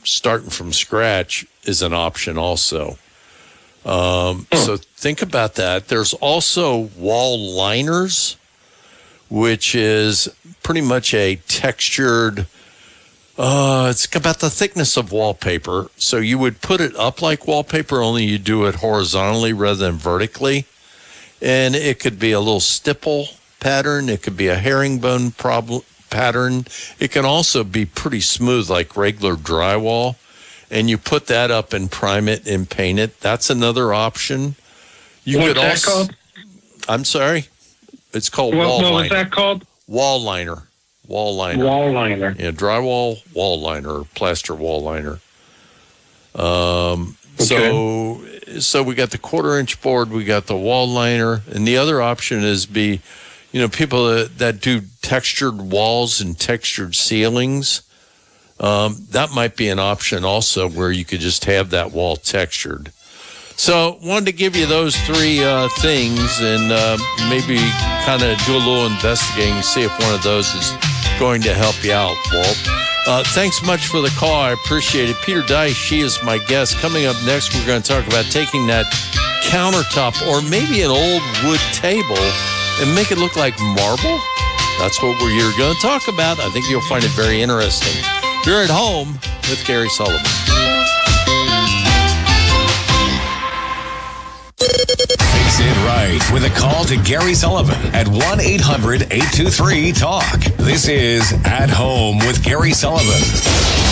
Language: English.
starting from scratch is an option also. So think about that. There's also wall liners, which is pretty much a textured, it's about the thickness of wallpaper. So you would put it up like wallpaper, only you do it horizontally rather than vertically. And it could be a little stipple pattern. It could be a herringbone pattern. It can also be pretty smooth like regular drywall. And you put that up and prime it and paint it. That's another option. What's that called? I'm sorry? It's called wall liner. What was that called? Wall liner. Wall liner. Wall liner. Yeah, drywall wall liner, plaster wall liner. So we got the 1/4-inch board, we got the wall liner, and the other option is people that do textured walls and textured ceilings. That might be an option also where you could just have that wall textured. So wanted to give you those three things and maybe kind of do a little investigating, see if one of those is going to help you out, Walt. Thanks much for the call. I appreciate it. Peter Dice, she is my guest. Coming up next, we're going to talk about taking that countertop or maybe an old wood table and make it look like marble. That's what we're going to talk about. I think you'll find it very interesting. You're at home with Gary Sullivan. Fix it right with a call to Gary Sullivan at 1-800-823-TALK. This is At Home with Gary Sullivan.